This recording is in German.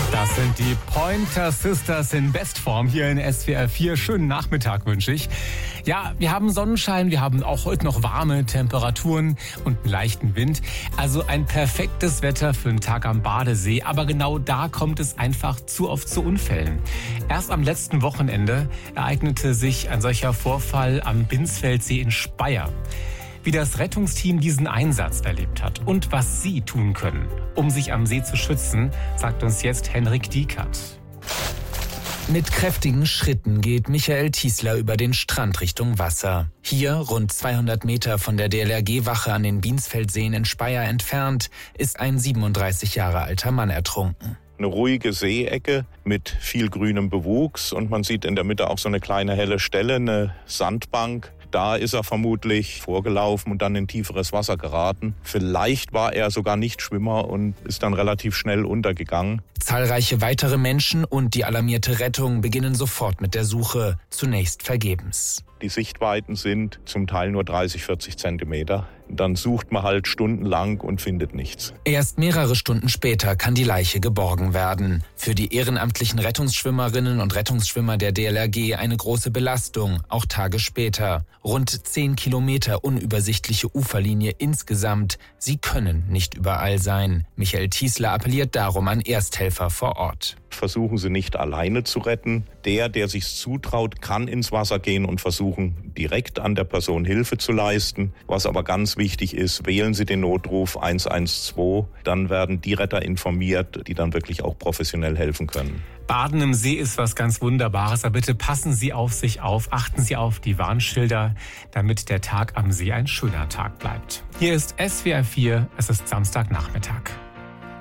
Das sind die Pointer Sisters in Bestform hier in SWR 4. Schönen Nachmittag wünsche ich. Ja, wir haben Sonnenschein, wir haben auch heute noch warme Temperaturen und einen leichten Wind. Also ein perfektes Wetter für einen Tag am Badesee. Aber genau da kommt es einfach zu oft zu Unfällen. Erst am letzten Wochenende ereignete sich ein solcher Vorfall am Binsfeldsee in Speyer. Wie das Rettungsteam diesen Einsatz erlebt hat und was Sie tun können, um sich am See zu schützen, sagt uns jetzt Henrik Diekert. Mit kräftigen Schritten geht Michael Tiesler über den Strand Richtung Wasser. Hier, rund 200 Meter von der DLRG-Wache an den Binsfeldseen in Speyer entfernt, ist ein 37 Jahre alter Mann ertrunken. Eine ruhige Seeecke mit viel grünem Bewuchs und man sieht in der Mitte auch so eine kleine helle Stelle, eine Sandbank. Da ist er vermutlich vorgelaufen und dann in tieferes Wasser geraten. Vielleicht war er sogar Nichtschwimmer und ist dann relativ schnell untergegangen. Zahlreiche weitere Menschen und die alarmierte Rettung beginnen sofort mit der Suche, zunächst vergebens. Die Sichtweiten sind zum Teil nur 30, 40 Zentimeter. Dann sucht man halt stundenlang und findet nichts. Erst mehrere Stunden später kann die Leiche geborgen werden. Für die ehrenamtlichen Rettungsschwimmerinnen und Rettungsschwimmer der DLRG eine große Belastung, auch Tage später. Rund 10 Kilometer unübersichtliche Uferlinie insgesamt. Sie können nicht überall sein. Michael Tiesler appelliert darum an Ersthelfer vor Ort. Versuchen Sie nicht alleine zu retten. Der sich's zutraut, kann ins Wasser gehen und versuchen, direkt an der Person Hilfe zu leisten. Was aber ganz wichtig ist, wählen Sie den Notruf 112. Dann werden die Retter informiert, die dann wirklich auch professionell helfen können. Baden im See ist was ganz Wunderbares, aber bitte passen Sie auf sich auf, achten Sie auf die Warnschilder, damit der Tag am See ein schöner Tag bleibt. Hier ist SWR 4, es ist Samstagnachmittag.